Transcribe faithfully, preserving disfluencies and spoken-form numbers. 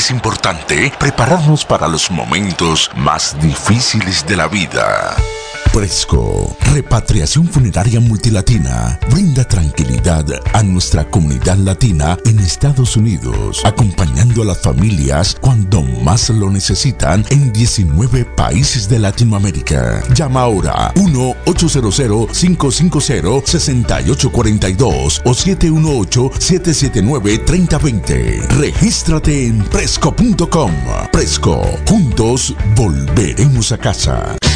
es importante prepararnos para los momentos más difíciles de la vida. Presco, Repatriación Funeraria Multilatina, brinda tranquilidad a nuestra comunidad latina en Estados Unidos, acompañando a las familias cuando más lo necesitan en diecinueve países de Latinoamérica. Llama ahora uno ocho cero cero, cinco cinco cero, seis ocho cuatro dos o siete uno ocho, siete siete nueve, tres cero dos cero. Regístrate en presco punto com. Presco, juntos volveremos a casa.